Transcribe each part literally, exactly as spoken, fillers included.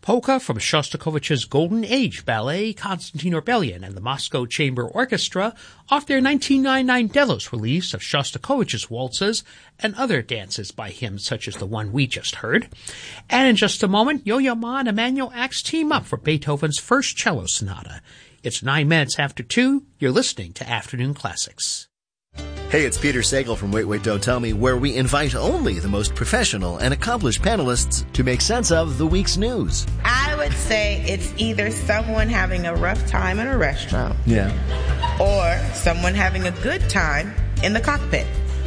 Polka from Shostakovich's Golden Age Ballet, Konstantin Orbelian and the Moscow Chamber Orchestra off their nineteen ninety-nine Delos release of Shostakovich's waltzes and other dances by him such as the one we just heard. And in just a moment, Yo-Yo Ma and Emanuel Ax team up for Beethoven's first cello sonata. It's nine minutes after two. You're listening to Afternoon Classics. Hey, it's Peter Sagal from Wait, Wait, Don't Tell Me, where we invite only the most professional and accomplished panelists to make sense of the week's news. I would say it's either someone having a rough time in a restaurant. Yeah. Or someone having a good time in the cockpit.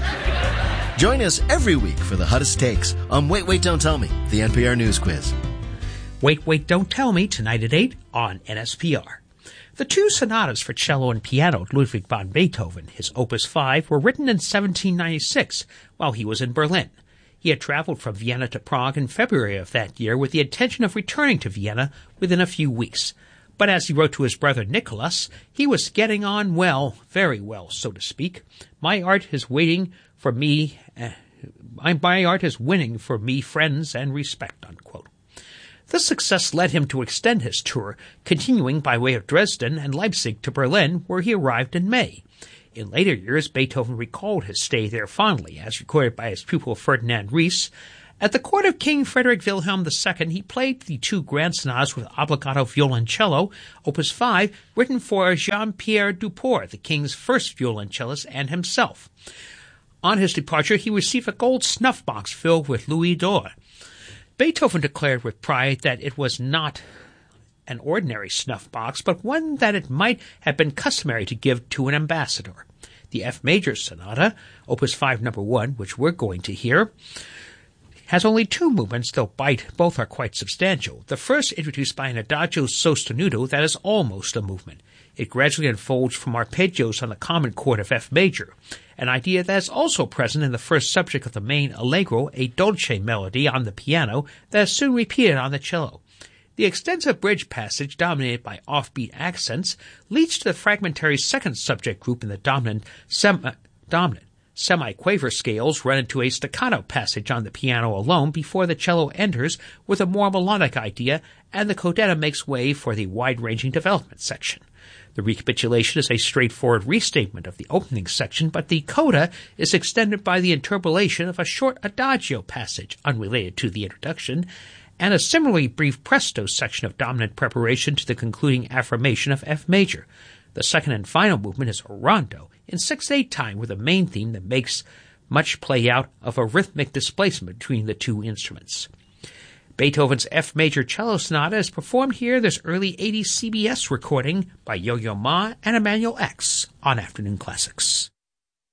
Join us every week for the hottest takes on Wait, Wait, Don't Tell Me, the N P R News Quiz. Wait, Wait, Don't Tell Me, tonight at eight on N S P R. The two sonatas for cello and piano of Ludwig van Beethoven, his Opus five, were written in seventeen ninety-six while he was in Berlin. He had traveled from Vienna to Prague in February of that year with the intention of returning to Vienna within a few weeks. But as he wrote to his brother Nicholas, he was getting on well, very well, so to speak. My art is waiting for me, uh, my art is winning for me friends and respect, unquote. This success led him to extend his tour, continuing by way of Dresden and Leipzig to Berlin, where he arrived in May. In later years, Beethoven recalled his stay there fondly, as recorded by his pupil Ferdinand Ries. At the court of King Frederick Wilhelm the Second, he played the two grand sonatas with obbligato violoncello, Opus five, written for Jean-Pierre Duport, the king's first violoncellist, and himself. On his departure, he received a gold snuff box filled with louis d'or. Beethoven declared with pride that it was not an ordinary snuff box, but one that it might have been customary to give to an ambassador. The F major sonata, Opus five number one, which we're going to hear, has only two movements, though both are quite substantial. The first introduced by an adagio sostenuto that is almost a movement. It gradually unfolds from arpeggios on the common chord of F major, an idea that is also present in the first subject of the main allegro, a dolce melody on the piano that is soon repeated on the cello. The extensive bridge passage, dominated by offbeat accents, leads to the fragmentary second subject group in the dominant, sem- dominant semi-quaver scales run into a staccato passage on the piano alone before the cello enters with a more melodic idea, and the codetta makes way for the wide-ranging development section. The recapitulation is a straightforward restatement of the opening section, but the coda is extended by the interpolation of a short adagio passage unrelated to the introduction, and a similarly brief presto section of dominant preparation to the concluding affirmation of F major. The second and final movement is a rondo in six eight time with a main theme that makes much play out of a rhythmic displacement between the two instruments. Beethoven's F major cello sonata is performed here, this early eighties C B S recording by Yo-Yo Ma and Emanuel Ax on Afternoon Classics.